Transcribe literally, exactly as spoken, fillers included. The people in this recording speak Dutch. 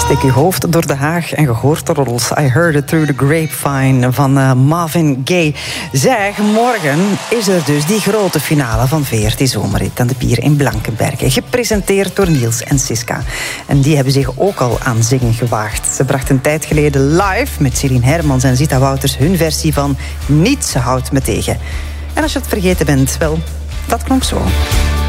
Steek je hoofd door de haag en je hoort de roddels. I heard it through the grapevine van uh, Marvin Gaye. Zeg, morgen is er dus die grote finale van V R T Zomerrit aan de Pier in Blankenberge. Gepresenteerd door Niels en Siska. En die hebben zich ook al aan zingen gewaagd. Ze brachten een tijd geleden live met Celine Hermans en Zita Wouters hun versie van Niets houdt me tegen. En als je het vergeten bent, wel, dat klonk zo.